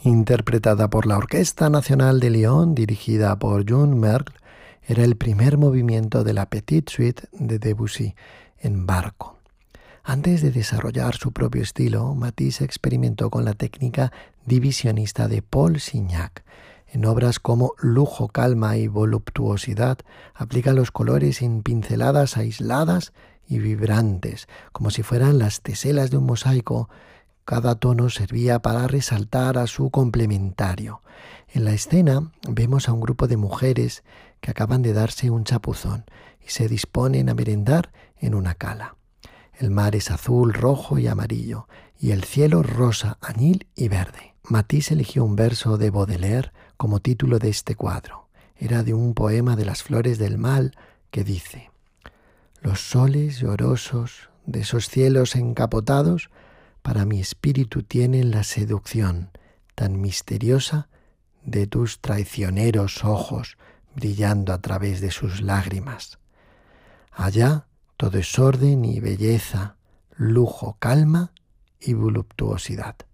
Interpretada por la Orquesta Nacional de Lyon, dirigida por June Merle, era el primer movimiento de la Petite Suite de Debussy en barco. Antes de desarrollar su propio estilo, Matisse experimentó con la técnica divisionista de Paul Signac. En obras como Lujo, calma y voluptuosidad, aplica los colores en pinceladas aisladas y vibrantes, como si fueran las teselas de un mosaico. Cada tono servía para resaltar a su complementario. En la escena vemos a un grupo de mujeres que acaban de darse un chapuzón y se disponen a merendar en una cala. El mar es azul, rojo y amarillo, y el cielo rosa, añil y verde. Matisse eligió un verso de Baudelaire como título de este cuadro. Era de un poema de las flores del mal que dice: «Los soles llorosos de esos cielos encapotados para mi espíritu tienen la seducción tan misteriosa de tus traicioneros ojos brillando a través de sus lágrimas. Allá todo es orden y belleza, lujo, calma y voluptuosidad».